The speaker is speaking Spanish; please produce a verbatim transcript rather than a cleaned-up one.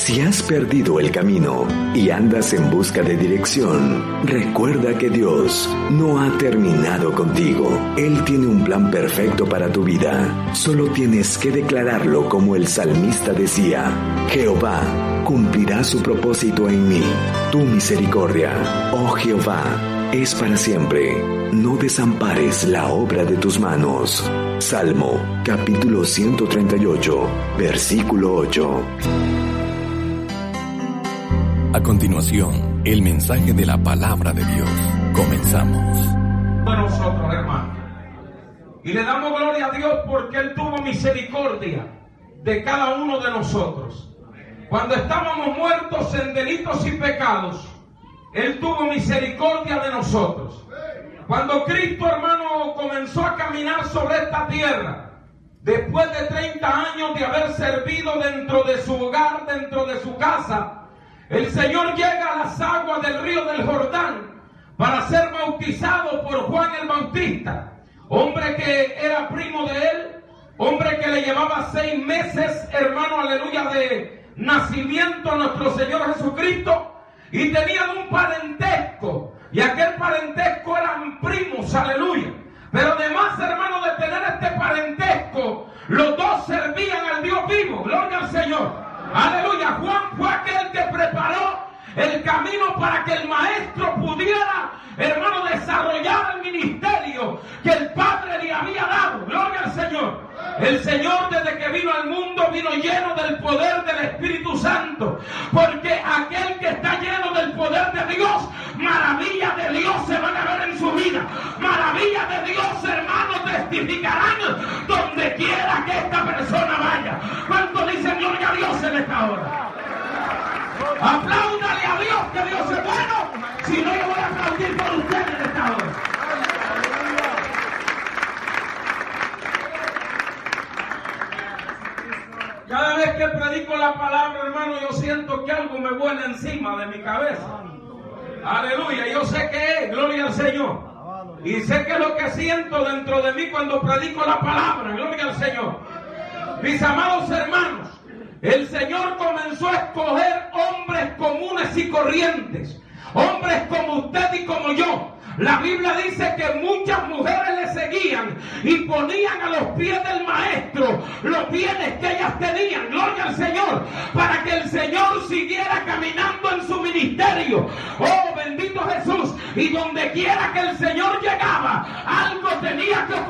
Si has perdido el camino y andas en busca de dirección, recuerda que Dios no ha terminado contigo. Él tiene un plan perfecto para tu vida. Solo tienes que declararlo como el salmista decía: Jehová cumplirá su propósito en mí. Tu misericordia, oh Jehová, es para siempre. No desampares la obra de tus manos. Salmo, capítulo ciento treinta y ocho, versículo ocho. A continuación, el mensaje de la palabra de Dios. Comenzamos. De nosotros, hermanos. Y le damos gloria a Dios porque Él tuvo misericordia de cada uno de nosotros. Cuando estábamos muertos en delitos y pecados, Él tuvo misericordia de nosotros. Cuando Cristo, hermano, comenzó a caminar sobre esta tierra, después de treinta años de haber servido dentro de su hogar, dentro de su casa, el Señor llega a las aguas del río del Jordán para ser bautizado por Juan el Bautista, hombre que era primo de él, hombre que le llevaba seis meses, hermano, aleluya, de nacimiento a nuestro Señor Jesucristo, y tenían un parentesco, y aquel parentesco eran primos, aleluya. Pero además, hermano, de tener este parentesco, los dos servían al Dios vivo, gloria al Señor. Aleluya. Juan fue aquel que preparó el camino para que el maestro pudiera, hermano, desarrollar el ministerio que el Padre le había dado. Gloria al Señor. El Señor, desde que vino al mundo, vino lleno del poder del Espíritu Santo, porque aquel que está lleno del poder de Dios, maravillas de Dios se van a ver en su vida. Maravillas de Dios, hermanos, testificarán donde quiera que esta persona vaya. ¿Cuánto dicen gloria a Dios en esta hora? Apláudale a Dios, que Dios es bueno. Si no, yo voy a aplaudir por ustedes en esta hora. Cada vez que predico la palabra, hermano, yo siento que algo me vuela encima de mi cabeza. Aleluya, yo sé que es, gloria al Señor. Y sé que es lo que siento dentro de mí cuando predico la palabra, gloria al Señor. Mis amados hermanos, el Señor comenzó a escoger hombres comunes y corrientes, hombres como usted y como yo. La Biblia dice que muchas mujeres le seguían y ponían a los pies del maestro los bienes que ellas tenían, gloria al Señor, para que el Señor siguiera caminando en su ministerio. Oh, bendito Jesús. Y donde quiera que el Señor llegaba, algo tenía que ocurrir.